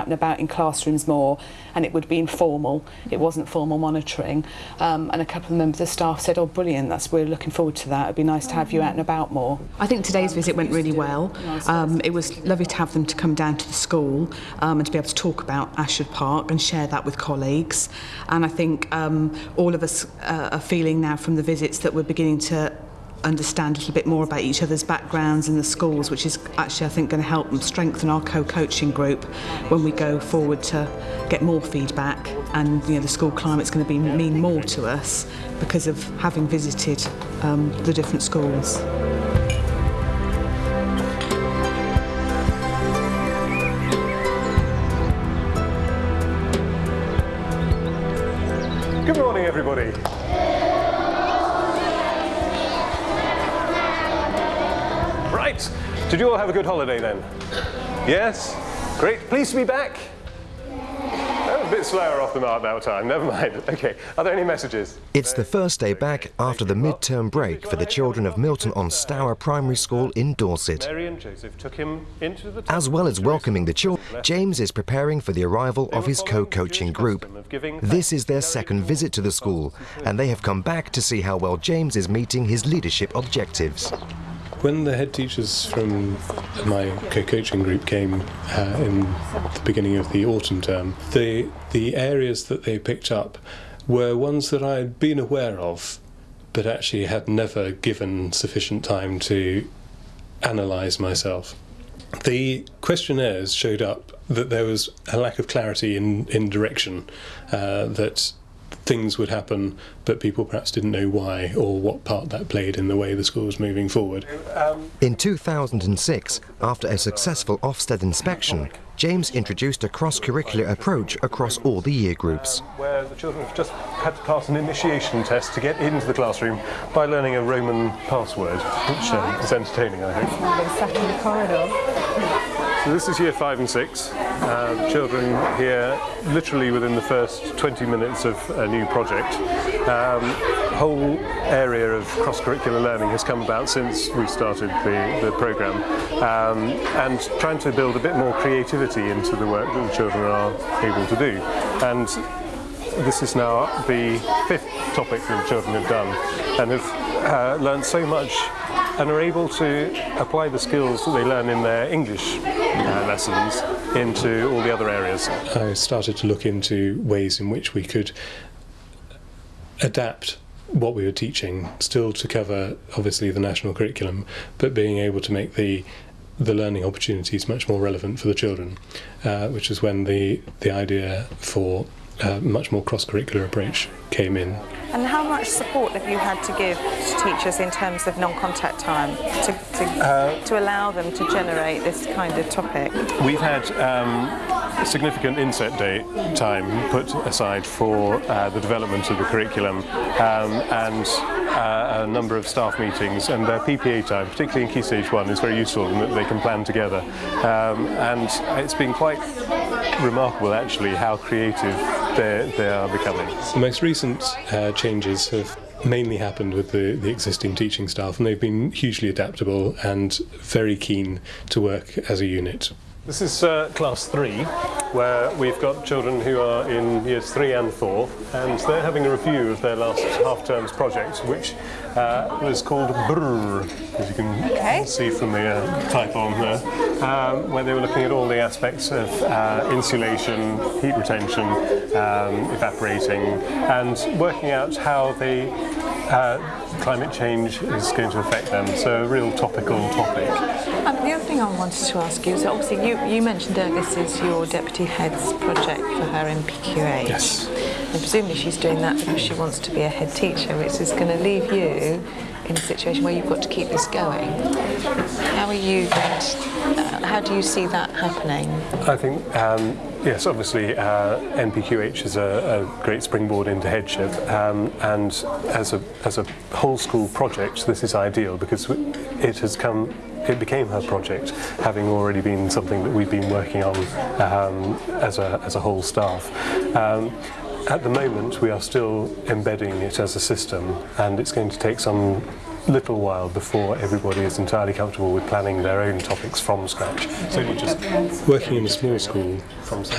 and about in classrooms more, and it would be informal. It wasn't formal monitoring. And a couple of members of staff said, "Oh, brilliant! We're looking forward to that. It'd be nice to have you out and about more." I think today's visit went really well. It was lovely to have them to come down to the school and to be able to talk about Ashford Park and share that with colleagues. And I think all of us are feeling now from the visits that we're beginning to understand a little bit more about each other's backgrounds in the schools, which is actually, I think, going to help strengthen our co-coaching group when we go forward to get more feedback. And the school climate's going to mean more to us because of having visited the different schools. Good morning, everybody. Right, did you all have a good holiday then? Yes? Great, pleased to be back. That was a bit slower off the mark that time, never mind. Okay, are there any messages? It's the first day back after the mid-term break for the children of Milton on Stour Primary School in Dorset. As well as welcoming the children, James is preparing for the arrival of his co-coaching group. This is their second visit to the school, and they have come back to see how well James is meeting his leadership objectives. When the head teachers from my co-coaching group came in the beginning of the autumn term, the areas that they picked up were ones that I had been aware of, but actually had never given sufficient time to analyse myself. The questionnaires showed up that there was a lack of clarity in direction, that things would happen, but people perhaps didn't know why or what part that played in the way the school was moving forward. In 2006, after a successful Ofsted inspection, James introduced a cross-curricular approach across all the year groups. Where the children have just had to pass an initiation test to get into the classroom by learning a Roman password, which is entertaining, I think. Sat in the corridor. So this is year 5 and 6. Children here literally within the first 20 minutes of a new project. Whole area of cross-curricular learning has come about since we started the programme, and trying to build a bit more creativity into the work that the children are able to do. And this is now the 5th topic that the children have done, and have learned so much and are able to apply the skills that they learn in their English lessons into all the other areas. I started to look into ways in which we could adapt what we were teaching, still to cover obviously the national curriculum, but being able to make the learning opportunities much more relevant for the children, which is when the idea for a much more cross-curricular approach came in. And how much support have you had to give to teachers in terms of non-contact time to allow them to generate this kind of topic? We've had significant inset day time put aside for the development of the curriculum, and a number of staff meetings, and their PPA time, particularly in Key Stage 1, is very useful in that they can plan together. And it's been quite remarkable actually how creative they are becoming. The most recent changes have mainly happened with the existing teaching staff, and they've been hugely adaptable and very keen to work as a unit. This is class 3, where we've got children who are in years 3 and 4, and they're having a review of their last half-term's project, which was called BRRR, as you can see from the type on there, where they were looking at all the aspects of insulation, heat retention, evaporating, and working out how climate change is going to affect them. So a real topical topic. The other thing I wanted to ask you is, obviously you mentioned earlier this is your deputy head's project for her NPQH. Yes. And presumably she's doing that because she wants to be a head teacher, which is going to leave you in a situation where you've got to keep this going. How are you going to, how do you see that happening? I think, yes, obviously NPQH is a great springboard into headship, and as a whole school project this is ideal because it became her project, having already been something that we've been working on as a whole staff. At the moment we are still embedding it as a system, and it's going to take some little while before everybody is entirely comfortable with planning their own topics from scratch. So you're just working in a small school from